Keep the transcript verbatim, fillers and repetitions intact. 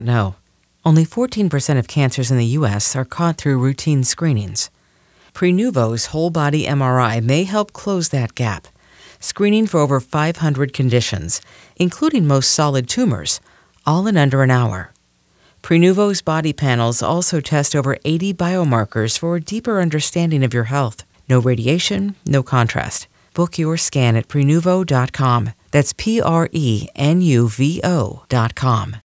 No. Only fourteen percent of cancers in the U S are caught through routine screenings. Prenuvo's whole-body M R I may help close that gap, screening for over five hundred conditions, including most solid tumors, all in under an hour. Prenuvo's body panels also test over eighty biomarkers for a deeper understanding of your health. No radiation, no contrast. Book your scan at prenuvo dot com. That's P R E N U V O dot com.